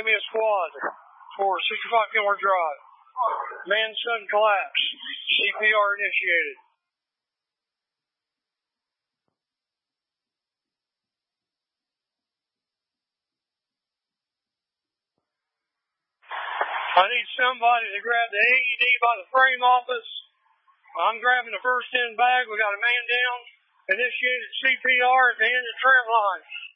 Give me a squad for 65 Kenworth Drive. Man sudden collapse. CPR initiated. I need somebody to grab the AED by the frame office. I'm grabbing the first in bag. We got a man down. Initiated CPR at the end of the trim line.